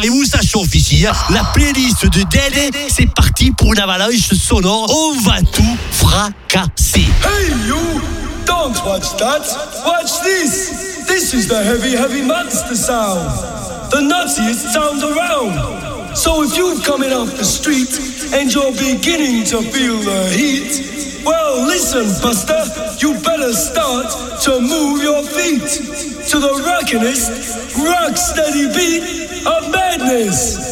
préparez-vous, ça chauffe ici. Hein. La playlist de Dead, c'est parti pour une avalanche sonore. On va tout fracasser. Hey you! Don't watch that. Watch this. This is the heavy, heavy monster sound. The nuttiest sound around. So if you're coming off the street and you're beginning to feel the heat, well, listen, Buster, you better start to move your feet to the rockinest, rock steady beat of madness.